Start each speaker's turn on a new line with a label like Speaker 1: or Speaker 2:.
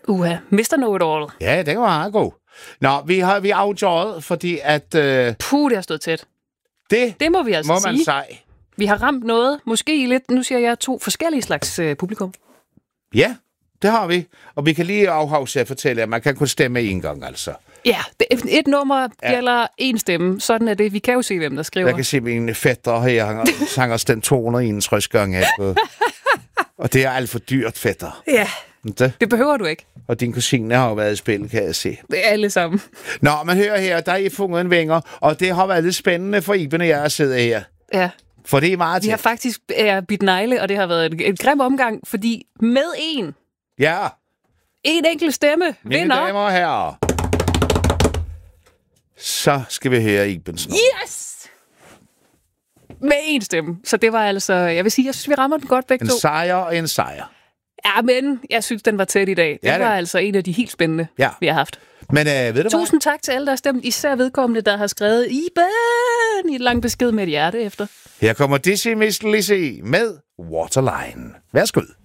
Speaker 1: Mr. Know-it-all.
Speaker 2: Ja, det var meget god. Nå, vi afgjort, fordi at...
Speaker 1: Det har stået tæt. Det må vi altså
Speaker 2: må man
Speaker 1: sige. Vi har ramt noget, måske lidt, nu siger jeg 2 forskellige slags publikum.
Speaker 2: Ja, det har vi. Og vi kan lige afhavse at fortælle, at man kan kun stemme en gang, altså.
Speaker 1: Ja, et nummer gælder en stemme. Sådan er det. Vi kan jo se, hvem der skriver.
Speaker 2: Jeg kan se mine fætter her, han sanger den 261 gange. Og det er alt for dyrt, fætter.
Speaker 1: Ja, det behøver du ikke.
Speaker 2: Og din kusine har jo været i spil, kan jeg se.
Speaker 1: Det er alle sammen.
Speaker 2: Nå, man hører her, der er I fundet en vinger, og det har været lidt spændende for Iben og jeg at sidde her.
Speaker 1: Ja.
Speaker 2: For det er meget
Speaker 1: Vi har faktisk bidt negle, og det har været en grim omgang, fordi med en enkelt stemme
Speaker 2: mine
Speaker 1: vinder.
Speaker 2: Damer og herrer. Så skal vi høre Ibens nummer.
Speaker 1: Yes! Med en stemme. Så det var altså, jeg vil sige, jeg synes, vi rammer den godt begge to.
Speaker 2: En sejr og en sejr.
Speaker 1: Ja, men jeg synes, den var tæt i dag. Det var altså en af de helt spændende, vi har haft.
Speaker 2: Men ved du
Speaker 1: Tusind tak til alle, der har stemt. Især vedkommende, der har skrevet Iben i et langt besked med et hjerte efter.
Speaker 2: Her kommer Dizzy Miss Lizzy med Waterline. Værsgo.